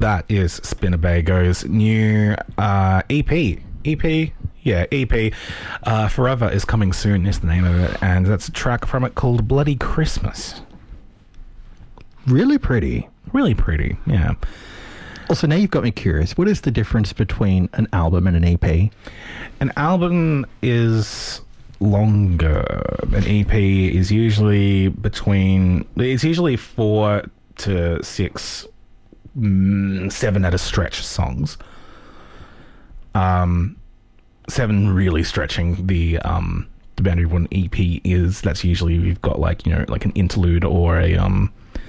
That is Spinabagos' new EP. EP. Forever is Coming Soon is the name of it, and that's a track from it called Bloody Christmas. Really pretty. Really pretty, yeah. Also, now you've got me curious. What is the difference between an album and an EP? An album is longer. An EP is usually it's usually 4 to 6, 7 at a stretch songs. 7 really stretching the boundary of what an EP is. That's usually you've got like an interlude or a an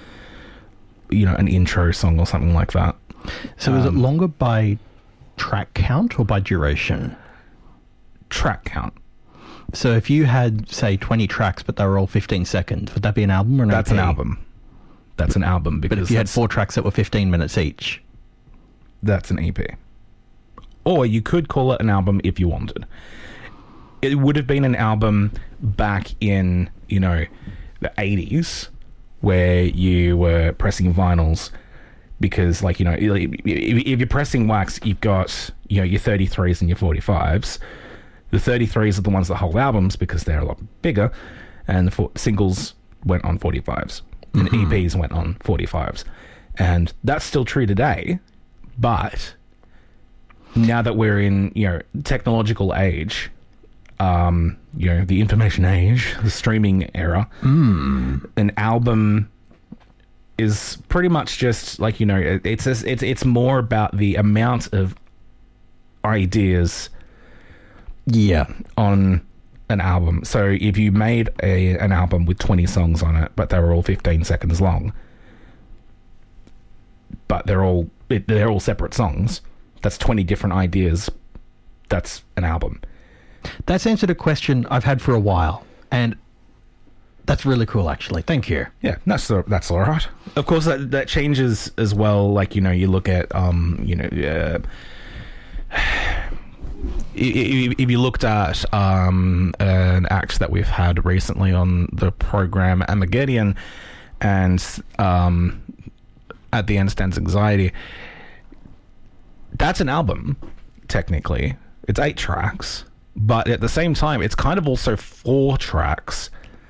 intro song or something like that. So is it longer by track count or by duration? Track count. So if you had, say, 20 tracks, but they were all 15 seconds, would that be an album or an That's EP? an album. That's an album. Because but if you had 4 tracks that were 15 minutes each? That's an EP. Or you could call it an album if you wanted. It would have been an album back in, the 80s, where you were pressing vinyls. Because, if you're pressing wax, you've got, your 33s and your 45s. The 33s are the ones that hold albums because they're a lot bigger, and the singles went on 45s, and EPs went on 45s. And that's still true today, but now that we're in, technological age, the information age, the streaming era, an album is pretty much just it's more about the amount of ideas on an album. So if you made an album with 20 songs on it, but they were all 15 seconds long, but they're all separate songs, that's 20 different ideas. That's an album. That's answered a question I've had for a while, and that's really cool, actually. Thank you. Yeah, that's all right. Of course, that changes as well. You look at, if you looked at an act that we've had recently on the program, Armageddon, and at the end stands Anxiety. That's an album, technically. It's 8 tracks, but at the same time, it's kind of also 4 tracks.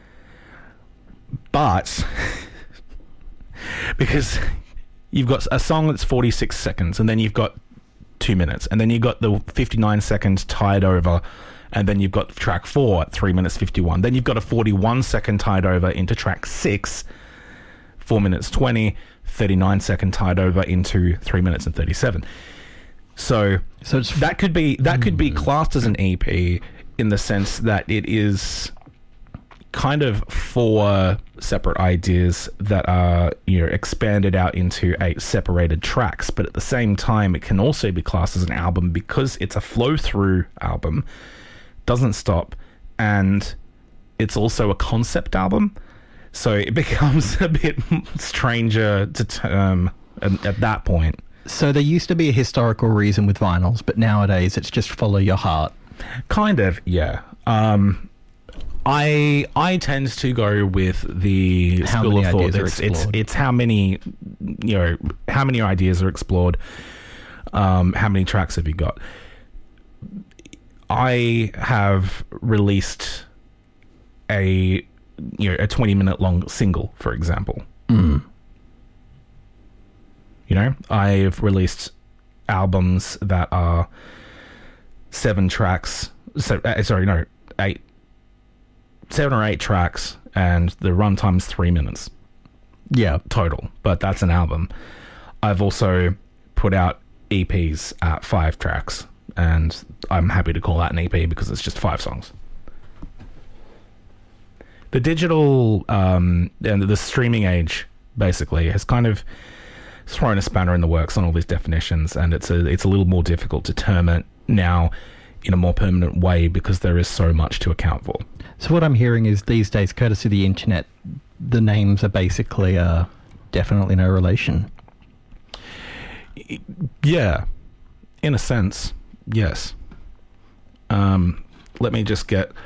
But because you've got a song that's 46 seconds, and then you've got 2 minutes, and then you've got the 59 seconds tied over, and then you've got track 4 at 3 minutes 51. Then you've got a 41 second tied over into track 6, 4 minutes 20, 39 second tied over into 3 minutes and 37. So that could be classed as an EP in the sense that it is kind of 4 separate ideas that are expanded out into 8 separated tracks, but at the same time it can also be classed as an album because it's a flow through album, doesn't stop, and it's also a concept album, so it becomes a bit stranger to term at that point. So there used to be a historical reason with vinyls, but nowadays it's just follow your heart. Kind of, yeah. I tend to go with the school of thought. It's how many ideas are explored. How many tracks have you got? I have released a 20-minute long single, for example. I've released albums that are 7 tracks. 8. 7 or 8 tracks, and the runtime's 3 minutes. Yeah, total. But that's an album. I've also put out EPs at 5 tracks, and I'm happy to call that an EP because it's just 5 songs. The digital and the streaming age basically has kind of thrown a spanner in the works on all these definitions, and it's a little more difficult to term it now in a more permanent way because there is so much to account for. So what I'm hearing is these days, courtesy of the internet, the names are basically definitely no relation. Yeah, in a sense, yes. Let me just get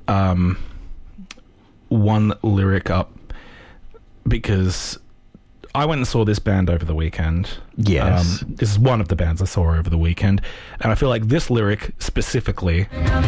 one lyric up because I went and saw this band over the weekend. Yes. This is one of the bands I saw over the weekend. And I feel like this lyric specifically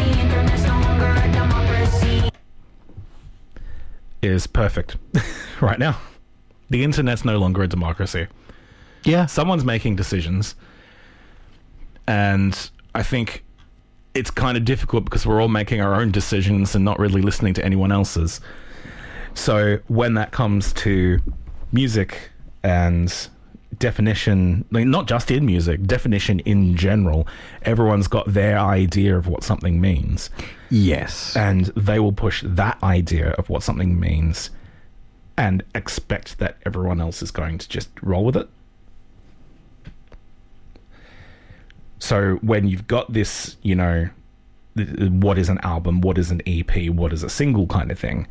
is perfect right now. The internet's no longer a democracy. Yeah. Someone's making decisions. And I think it's kind of difficult because we're all making our own decisions and not really listening to anyone else's. So when that comes to music and definition, like not just in music, definition in general, everyone's got their idea of what something means. Yes. And they will push that idea of what something means and expect that everyone else is going to just roll with it. So when you've got this, you know, what is an album, what is an EP, what is a single kind of thing,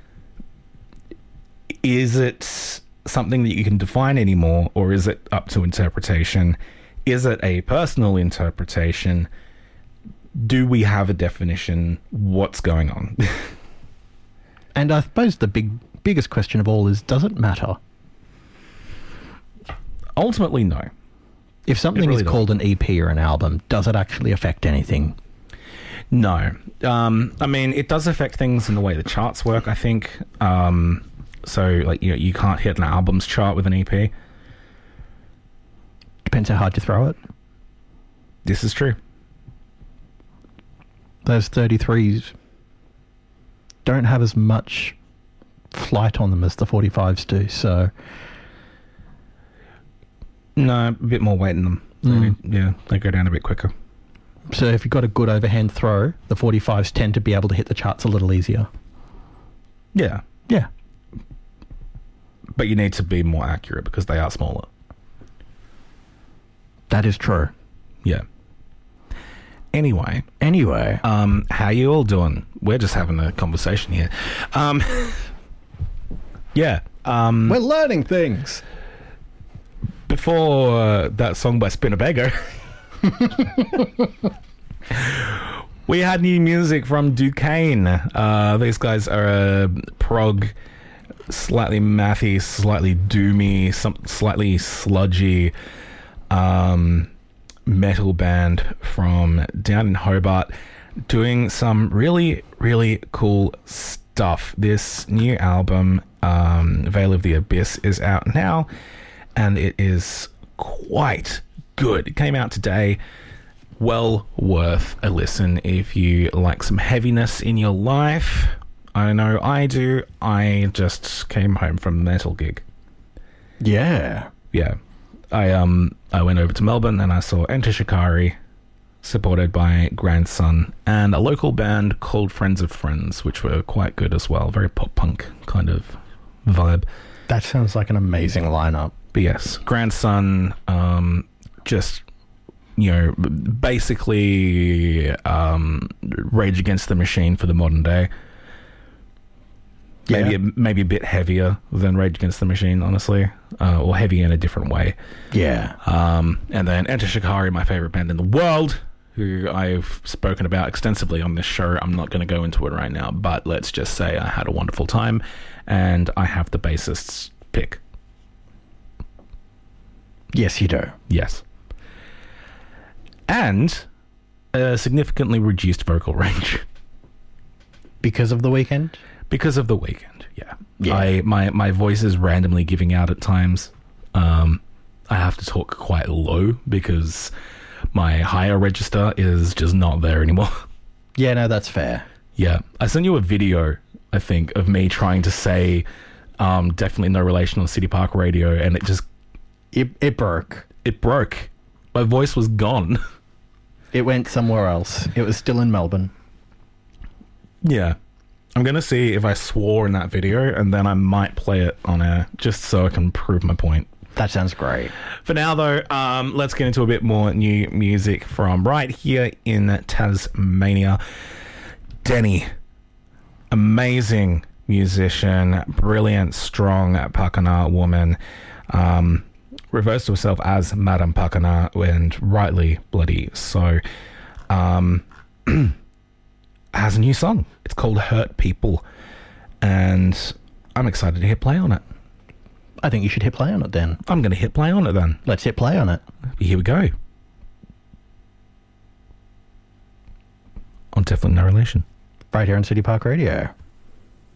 is it something that you can define anymore, or is it up to interpretation? Is it a personal interpretation? Do we have a definition? What's going on? And I suppose the biggest question of all is, does it matter? Ultimately, no. If something really is doesn't. called an EP or an album, does it actually affect anything? No. I mean, it does affect things in the way the charts work, I think. So, like, you can't hit an albums chart with an EP. Depends how hard you throw it. This is true. Those 33s don't have as much flight on them as the 45s do, so... No, a bit more weight in them. Yeah, they go down a bit quicker. So if you've got a good overhand throw, the 45s tend to be able to hit the charts a little easier. Yeah. Yeah. But you need to be more accurate because they are smaller. That is true. Yeah. Anyway, how you all doing? We're just having a conversation here. Yeah. We're learning things. Before that song by Spinnerbagger, we had new music from Duquesne. These guys are a prog, slightly mathy, slightly doomy, slightly sludgy metal band from down in Hobart, doing some really, really cool stuff. This new album, Veil of the Abyss, is out now, and it is quite good. It came out today. Well worth a listen if you like some heaviness in your life. I know I do. I just came home from a metal gig. Yeah. Yeah. I went over to Melbourne and I saw Enter Shikari, supported by Grandson, and a local band called Friends of Friends, which were quite good as well. Very pop punk kind of vibe. That sounds like an amazing lineup. But yes, Grandson, just, you know, basically Rage Against the Machine for the modern day. Maybe a bit heavier than Rage Against the Machine, honestly, or heavy in a different way. Yeah. And then Enter Shikari, my favorite band in the world, who I've spoken about extensively on this show. I'm not going to go into it right now, but let's just say I had a wonderful time, and I have the bassist's pick. Yes, you do. Yes. And a significantly reduced vocal range. Because of the weekend? Because of the weekend, yeah. Yeah. My voice is randomly giving out at times. I have to talk quite low because my higher register is just not there anymore. Yeah, no, that's fair. Yeah. I sent you a video, I think, of me trying to say definitely no relation on City Park Radio, and it just... It broke. It broke. My voice was gone. It went somewhere else. It was still in Melbourne. Yeah. I'm going to see if I swore in that video, and then I might play it on air just so I can prove my point. That sounds great. For now, though, let's get into a bit more new music from right here in Tasmania. Denny. Amazing musician. Brilliant, strong Pakana woman. Refers to herself as Madame Pakana, and rightly bloody so. Has a new song. It's called Hurt People, and I'm excited to hit play on it. I think you should hit play on it then. I'm going to hit play on it then. Let's hit play on it. Here we go. On Definitely No Relation. Right here on City Park Radio.